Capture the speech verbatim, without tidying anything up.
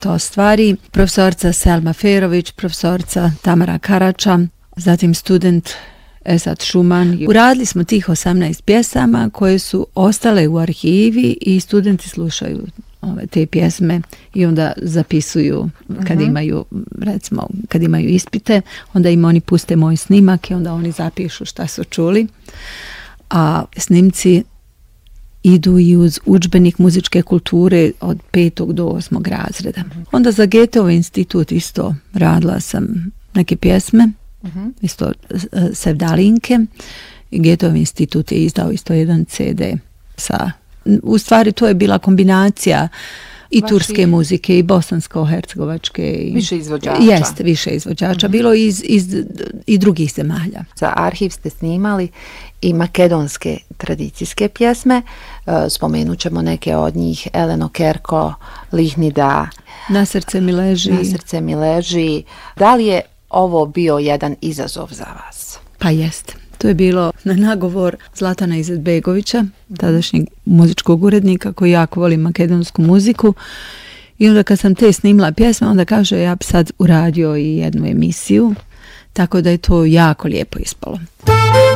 to stvari. Profesorca Selma Ferović, profesorca Tamara Karača, zatim student Esad Šuman. Uradili smo tih osamnaest pjesama koje su ostale u arhivi i studenti slušaju ove, te pjesme i onda zapisuju kad uh-huh. imaju, recimo, kad imaju ispite, onda im oni puste moj snimak i onda oni zapišu šta su čuli. A snimci idu i uz udžbenik muzičke kulture od petog do osmog razreda. Uh-huh. Onda za Goetheov institut isto radila sam neke pjesme, uh-huh. isto uh, Sevdalinke. Goetheov institut je izdao isto jedan ce de sa, u stvari to je bila kombinacija i Vaši... turske muzike i bosansko-hercegovačke. I... Više izvođača. Jeste, više izvođača. Uh-huh. Bilo iz, iz i drugih zemalja. Za arhiv ste snimali i makedonske tradicijske pjesme. Spomenut ćemo neke od njih. Eleno Kerko, Lihnida. Na srce mi leži. Na srce mi leži. Da li je ovo bio jedan izazov za vas? Pa jeste. To je bilo na nagovor Zlatana Izetbegovića, tadašnjeg muzičkog urednika koji jako voli makedonsku muziku. I onda kad sam te snimila pjesme, onda kaže ja bi sad uradio i jednu emisiju. Tako da je to jako lijepo ispalo.